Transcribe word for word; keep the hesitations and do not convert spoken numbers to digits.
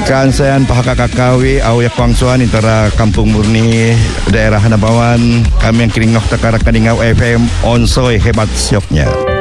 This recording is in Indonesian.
Kansean Pahaka Kakawi Auya Kuangsuan Intara Kampung Murni Daerah Hanabawan. Kami yang kiring nok tekarak kaningau F M Onsoy hebat sioknya.